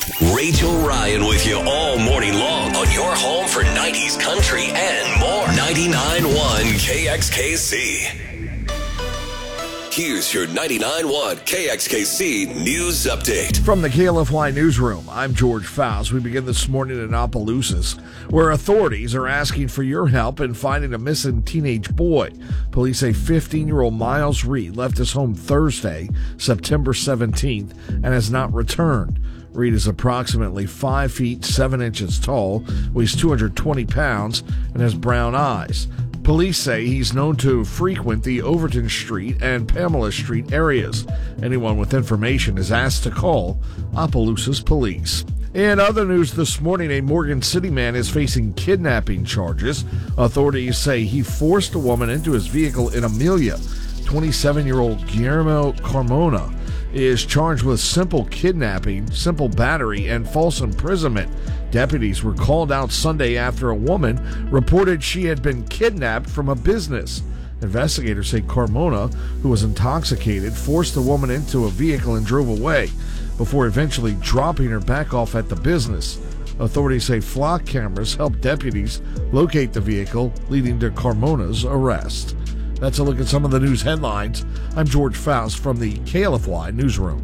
Rachel Ryan with you all morning long on your home for 90s country and more. 99.1 KXKC. Here's your 99.1 KXKC News Update. From the KLFY Newsroom, I'm George Faust. We begin this morning in Opelousas, where authorities are asking for your help in finding a missing teenage boy. Police say 15-year-old Miles Reed left his home Thursday, September 17th, and has not returned. Reed is approximately 5 feet 7 inches tall, weighs 220 pounds, and has brown eyes. Police say he's known to frequent the Overton Street and Pamela Street areas. Anyone with information is asked to call Opelousas Police. In other news this morning, a Morgan City man is facing kidnapping charges. Authorities say he forced a woman into his vehicle in Amelia. 27-year-old Guillermo Carmona is charged with simple kidnapping, simple battery, and false imprisonment. Deputies were called out Sunday after a woman reported she had been kidnapped from a business. Investigators say Carmona, who was intoxicated, forced the woman into a vehicle and drove away before eventually dropping her back off at the business. Authorities say flock cameras helped deputies locate the vehicle, leading to Carmona's arrest. That's a look at some of the news headlines. I'm George Faust from the KLFY Newsroom.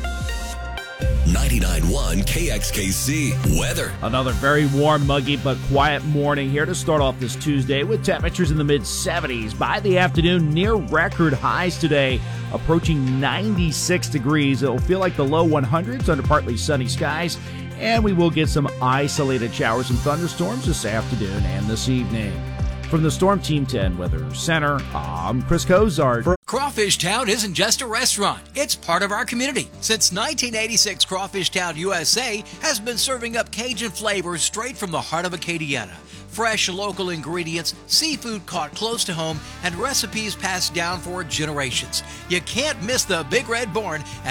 99.1 KXKC weather. Another very warm, muggy, but quiet morning here to start off this Tuesday with temperatures in the mid-70s. By the afternoon, near record highs today, approaching 96 degrees. It'll feel like the low 100s under partly sunny skies, and we will get some isolated showers and thunderstorms this afternoon and this evening. From the Storm Team 10 Weather Center, I'm Chris Cozart. Crawfish Town isn't just a restaurant, it's part of our community. Since 1986, Crawfish Town USA has been serving up Cajun flavors straight from the heart of Acadiana. Fresh local ingredients, seafood caught close to home, and recipes passed down for generations. You can't miss the Big Red Barn